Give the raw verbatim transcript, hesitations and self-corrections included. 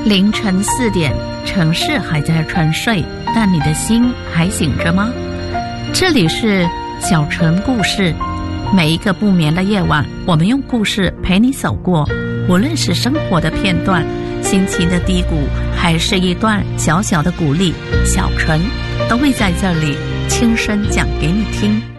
凌晨四点，城市还在沉睡，但你的心还醒着吗？这里是小城故事，每一个不眠的夜晚，我们用故事陪你走过，无论是生活的片段、心情的低谷，还是一段小小的鼓励，小城都会在这里轻声讲给你听。